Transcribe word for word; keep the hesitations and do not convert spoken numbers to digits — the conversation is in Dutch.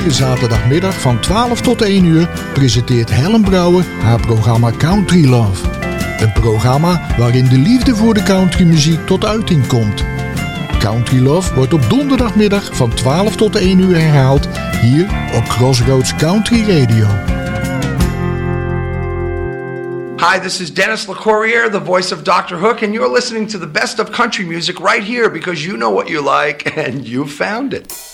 Iedere zaterdagmiddag van twaalf tot één uur presenteert Helen Brouwer haar programma Country Love. Een programma waarin de liefde voor de countrymuziek tot uiting komt. Country Love wordt op donderdagmiddag van twaalf tot één uur herhaald hier op Crossroads Country Radio. Hi, this is Dennis LeCourrier, the voice of Doctor Hook, and you're listening to the best of country music right here because you know what you like and you found it.